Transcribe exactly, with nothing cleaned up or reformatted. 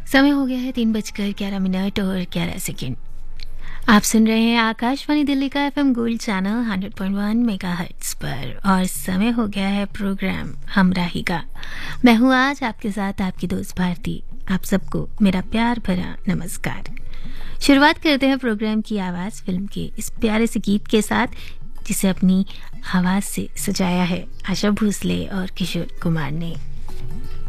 समय हो गया है तीन बजकर ग्यारह मिनट और ग्यारह सेकेंड। आप सुन रहे हैं आकाशवाणी दिल्ली का FM gold channel hundred point one megahertz पर और समय हो गया है प्रोग्राम हमराही का। मैं हूँ आज आपके साथ आपकी दोस्त भारती। आप सबको मेरा प्यार भरा नमस्कार। शुरुआत करते हैं प्रोग्राम की आवाज़ फिल्म के इस प्यारे से गीत के साथ जिसे अपनी आवाज़ से सजाया है आशा भोसले और किशोर कुमार ने।